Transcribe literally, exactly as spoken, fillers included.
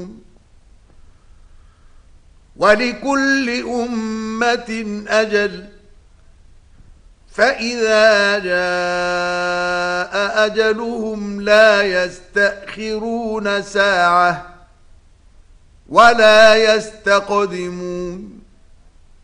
ولكل أمة أجل فإذا جاء أجلهم لا يستأخرون ساعة ولا يستقدمون.